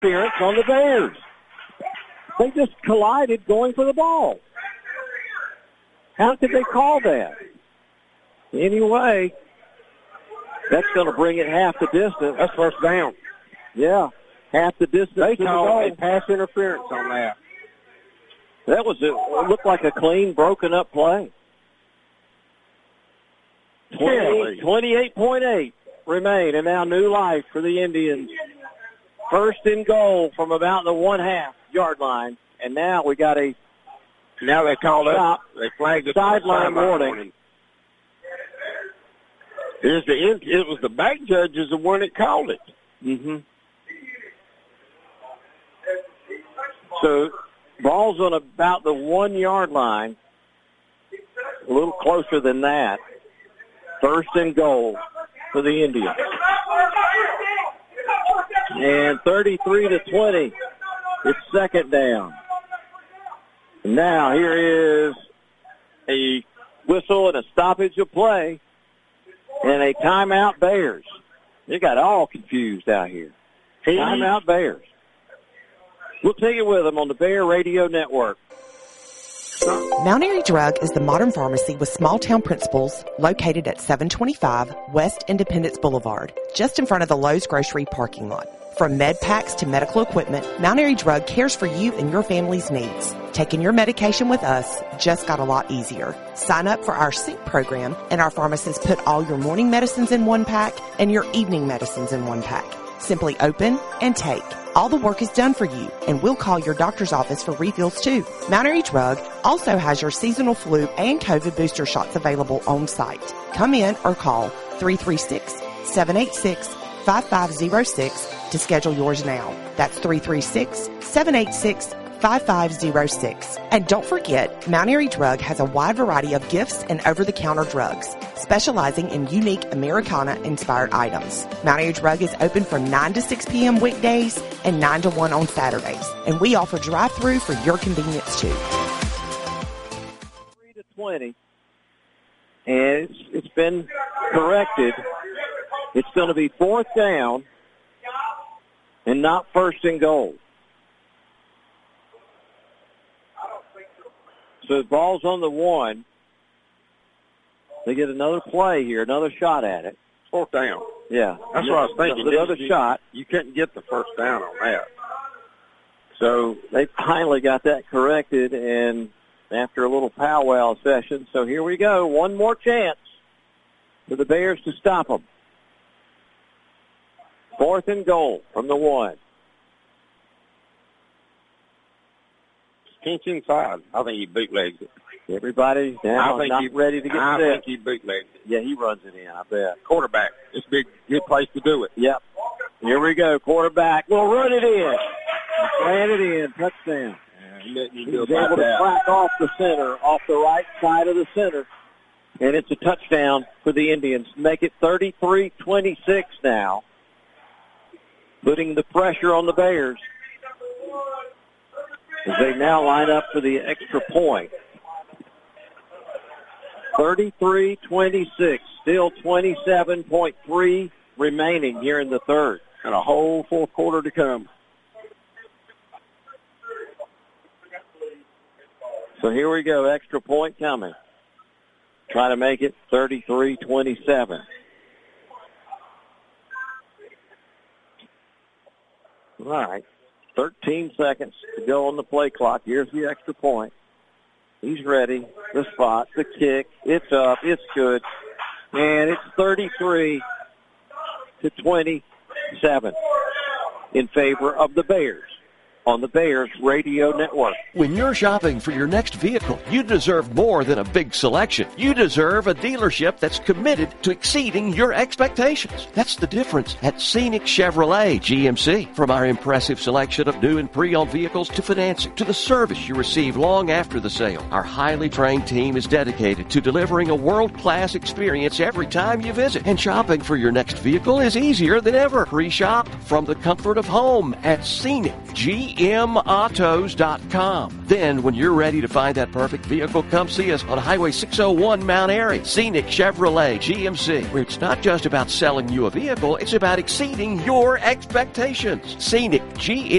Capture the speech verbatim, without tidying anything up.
interference on the Bears. They just collided going for the ball. How could they call that? Anyway, that's going to bring it half the distance. That's first down. Yeah, half the distance. They to called the a pass interference on that. That was a, it looked like a clean, broken up play. twenty-eight point eight remain, and now new life for the Indians. First and goal from about the one-half yard line, and now we got a now they called stop. It. They flagged the sideline warning. It, the, it was the back judge is the one that called it. Mm-hmm. So ball's on about the one-yard line, a little closer than that. First and goal for the Indians. And thirty-three to twenty, it's second down. Now here is a whistle and a stoppage of play and a timeout Bears. They got all confused out here. Timeout Bears. We'll take it with them on the Bear Radio Network. Mount Airy Drug is the modern pharmacy with small-town principles located at seven twenty-five West Independence Boulevard, just in front of the Lowe's Grocery parking lot. From med packs to medical equipment, Mount Airy Drug cares for you and your family's needs. Taking your medication with us just got a lot easier. Sign up for our Sync program, and our pharmacists put all your morning medicines in one pack and your evening medicines in one pack. Simply open and take. All the work is done for you, and we'll call your doctor's office for refills too. Mount Airy Drug also has your seasonal flu and COVID booster shots available on site. Come in or call three three six, seven eight six, five five zero six to schedule yours now. That's three three six, seven eight six, five five zero six. And don't forget, Mount Airy Drug has a wide variety of gifts and over-the-counter drugs, specializing in unique Americana-inspired items. Mount Airy Drug is open from nine to six p.m. weekdays and nine to one on Saturdays. And we offer drive-through for your convenience, too. three to twenty. And it's, it's been corrected. It's going to be fourth down and not first and goal. So the ball's on the one. They get another play here, another shot at it. Fourth down. Yeah. That's what I was thinking. Another you, shot. You couldn't get the first down on that. So they finally got that corrected, and after a little powwow session, so here we go. One more chance for the Bears to stop them. Fourth and goal from the one. Pinch inside. I think he bootlegs it. Everybody now I think not he, ready to get I set. I think he bootlegs it. Yeah, he runs it in, I bet. Quarterback. It's a big, good place to do it. Yep. Here we go. Quarterback. We'll run it in. Slant it in. Touchdown. Yeah, He's able to crack off the center, off the right side of the center. And it's a touchdown for the Indians. Make it thirty-three twenty-six now. Putting the pressure on the Bears as they now line up for the extra point. thirty-three twenty-six, still twenty-seven point three remaining here in the third. And a whole fourth quarter to come. So here we go, extra point coming. Try to make it thirty-three twenty-seven. All right, thirteen seconds to go on the play clock. Here's the extra point. He's ready. The spot, the kick. It's up. It's good. And it's thirty-three to twenty-seven in favor of the Bears on the Bears Radio Network. When you're shopping for your next vehicle, you deserve more than a big selection. You deserve a dealership that's committed to exceeding your expectations. That's the difference at Scenic Chevrolet G M C. From our impressive selection of new and pre-owned vehicles to financing to the service you receive long after the sale, our highly trained team is dedicated to delivering a world-class experience every time you visit. And shopping for your next vehicle is easier than ever. Pre-shop from the comfort of home at Scenic G M autos dot com. Then, when you're ready to find that perfect vehicle, come see us on Highway six oh one Mount Airy. Scenic Chevrolet G M C, where it's not just about selling you a vehicle, it's about exceeding your expectations. Scenic G M